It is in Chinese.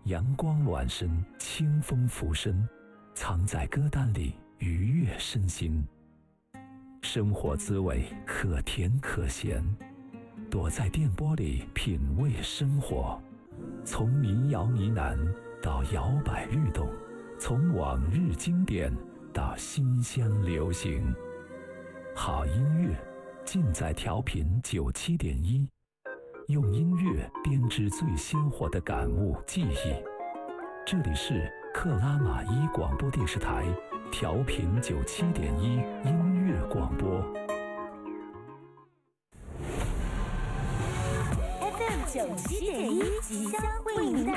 阳光暖身，清风拂身，藏在歌单里愉悦身心。生活滋味可甜可咸，躲在电波里品味生活。从民谣呢喃到摇摆律动，从往日经典到新乡流行，好音乐尽在调频97.1，用音乐编织最鲜活的感悟记忆。这里是克拉玛依广播电视台调频97.1音乐广播。 FM 97.1即将为您带